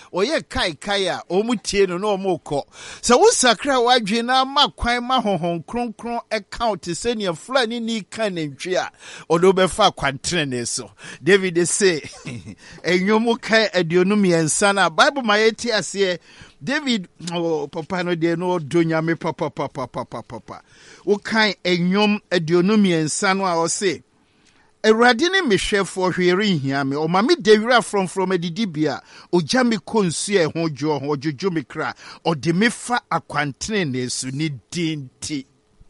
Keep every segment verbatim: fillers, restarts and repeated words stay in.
oye kai kai a omutie no no omukọ se wo sakra wadwe na ma kwan ma honhon kronkron account se ne fla ni ni kan ntwe a odo be fa kwantrene so David say enyomu kai aduonum yensa na Bible ma yeti ase David oh papa no de no donya me papa papa papa papa wo kan enyom aduonum yensa no a o say Eradi ne mehwefo hwere nhia me o ma me dewira from from adidibia o gya me konsu e ho dwo ho djojo me kra o de me fa akwantene ne su ni dinti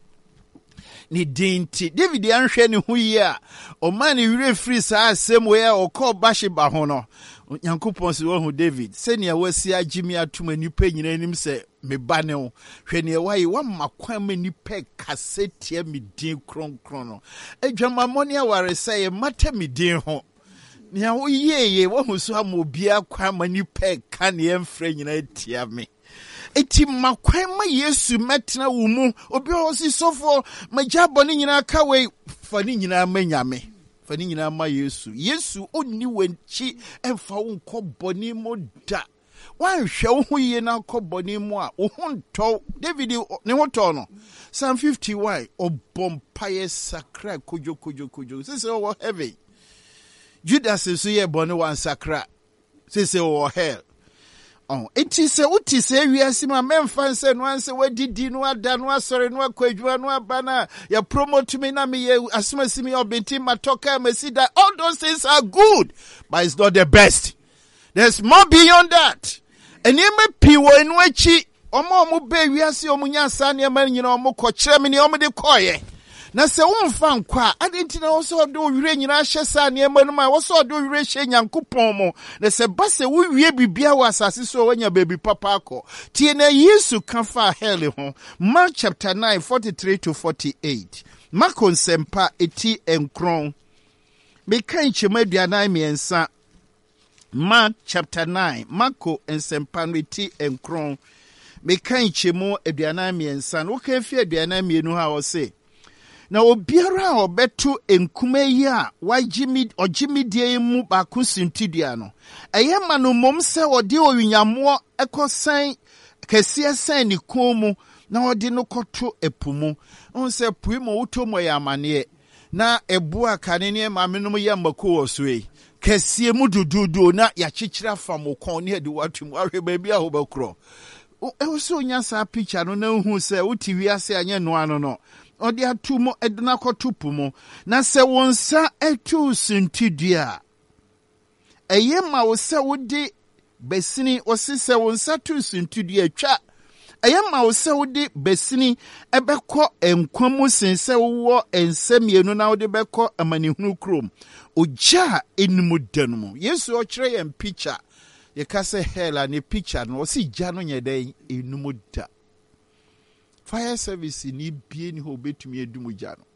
ni dinti David anhwe ne ho yi a o ma ne wire free sa asem we o ko bashi ba ho no Nyankopon se wo hu David se ne wasi agimi atuma nipa nyina nim se me ba ne ho hwe ne wayi wa makwan ma nipa kasetia me din kronkron no adwamamoni aware se mata me din ho ne wo yeye wo hu so amobia kwan ma nipa ka ne emfre nyina tia me eti makwan ma Yesu metena wo mu obi o si sofo majabo ne nyina ka we fa ne nyina manyame fani nyina ma Yesu Yesu onni wenchi emfa wo nkoboni mo da wan hwe wo huye na nkoboni mo a wo honto David ne hoto no Psalm fifty-one obompaye sakra kojo kojo kojo se se wo heavy Judas so ye boni wan sakra se se wo hell Oh, it is a what is a we are sima memfan se no anse wadidi no ada no asore no akwadwua no abana ya promote me na me asma simi obenti matoka mesida all those things are good but it's not the best. There's more beyond that. Enime piwo enu achi omo omo be wiase omo nyansa ne ma nyina omo ko kire me ne omo de koye na se wonfa nkwa adenti na wo so do wire nyina hye sa ne ma no ma wo so do wire hye Nyankopon mo na se ba se wo wie bibia wo asase so wanya baby papa akọ tie na Yesu kan fa hell ho Mark chapter nine forty-three to forty-eight Marko sempa eti enkron me kan chema aduanan miensa Mark chapter nine Marko ensempa no eti enkron me kan chemo aduanan miensa no kan fi aduanan mienu ha wo se na obiara obeto enkume yi a wajimi ojimi die mu ba kusintidia no eye manu mom se ode owunyamo ekosan kese san ni komu na ode no koto epumu on se puimo utomo ya mane na ebu akane ne mamenum ya mako osue kese mu dududu na ya chichira famokon ne de watum ahwe baabi a hobakro e wo so nya sa picture no na hu se uti wiase anye no ano no odi atumo edna kotupumo na se wonsa etu sintidia eye ma wo se wodi besini osise wonsa tu sintidia twa eye ma wo se wodi besini ebekọ enkwamu sense wo ensamienu na wodi bekọ amanihunu krom oja enmu danumu Yesu o kire yem picture ye kase hela ne picture no osi ja no nyede enmu da fire service ni bie ni ho betumi edumu ja no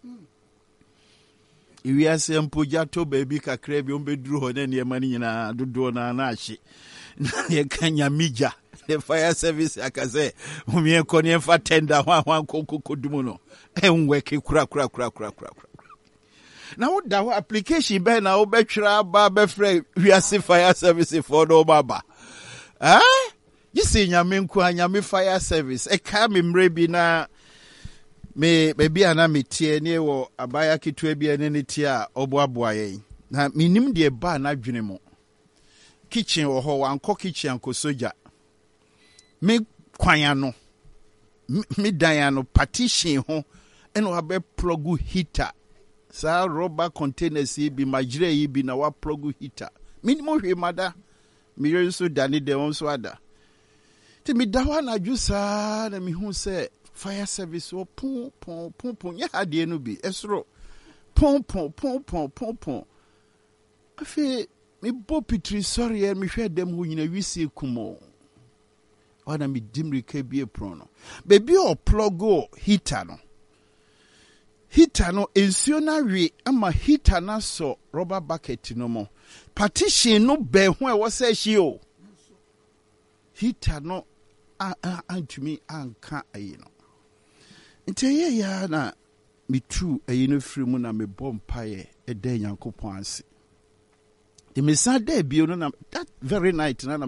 iwi ase mpoja to baby kakra bi on beduru ho na ne mani nyina dodo na na ahye ye kanya mija the fire service akaze umi enko ne fa tender hwan hwan kokodumu no enwe ke kura kura kura kura kura na wo da ho application be na wo betwira ba be frɛ wiase fire service for no baba ah you see nyame nku anyame fire service e ka me mrebi na me baby ana metie ne wo abaya kitua bi ene ne tie a oboaboa yen na minim de ba na dwene mo kitchen wo ho wanko kitchen anko soja me kwanya no me dan no partition ho eno abe plug heater sa rubber containers bi majire yi bi na wa plug heater minimo hwe mada me yeso dani de won so ada ti mi dawa na jusa na mi hu se fire service o pon pon pon pon ya ade no bi esro pon pon pon pon pon pon afi mi bo pitri sorry e mi hwe dem ho nyina wisi kumo ona mi dimri ke bi eprono baby o plug heater no heater no ensio na wi ama heater na so rubber bucket no mo partition no be ho e wo se hie o heater no antumi anka ayi no ntiye ya na me true ayi no free mu na me bompaye e da Nyankopon ase de me sa da bio no na that very night na